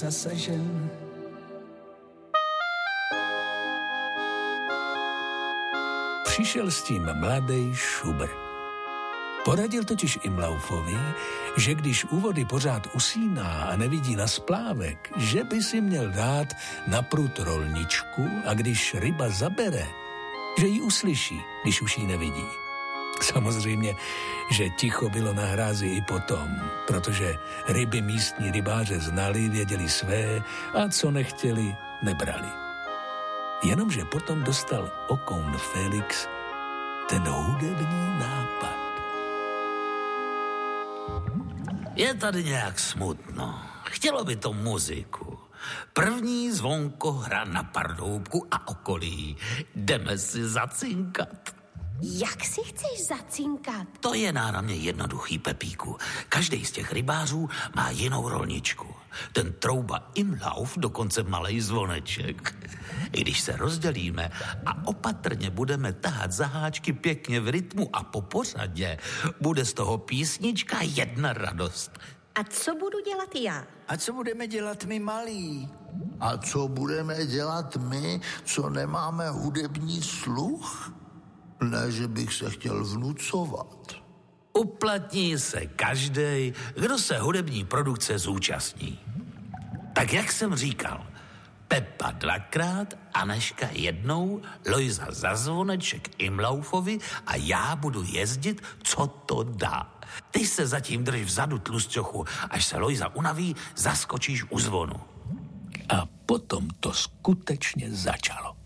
zasažen. Přišel s tím mladý šubr. Poradil totiž Imlaufovi, že když u vody pořád usíná a nevidí na splávek, že by si měl dát na prut rolničku a když ryba zabere, že ji uslyší, když už ji nevidí. Samozřejmě, že ticho bylo na hrázi i potom, protože ryby místní rybáře znali, věděli své a co nechtěli, nebrali. Jenomže potom dostal Okoun Felix ten hudební nápad. Je tady nějak smutno. Chtělo by to muziku. První zvonko hra na Pardoubku a okolí. Jdeme si zacinkat. Jak si chceš zacinkat? To je náramně jednoduchý, Pepíku. Každý z těch rybářů má jinou rolničku. Ten trouba Imlauf dokonce malej zvoneček. Když se rozdělíme a opatrně budeme tahat za háčky pěkně v rytmu a po pořadě, bude z toho písnička jedna radost. A co budu dělat já? A co budeme dělat my malí? A co budeme dělat my, co nemáme hudební sluch? Ne, že bych se chtěl vnucovat. Uplatní se každej, kdo se hudební produkce zúčastní. Tak jak jsem říkal, Pepa dvakrát, Anežka jednou, Lojza za zvoneček Imlaufovi a já budu jezdit, co to dá. Ty se zatím drž vzadu, tlusťochu, až se Lojza unaví, zaskočíš u zvonu. A potom to skutečně začalo.